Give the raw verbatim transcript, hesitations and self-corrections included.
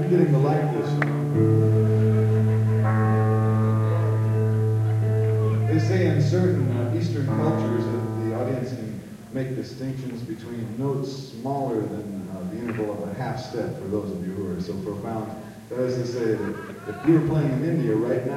I'm getting to like this. They say in certain uh, Eastern cultures that the audience can make distinctions between notes smaller than uh, the interval of a half step, for those of you who are so profound. That is to say that if you were playing in India right now,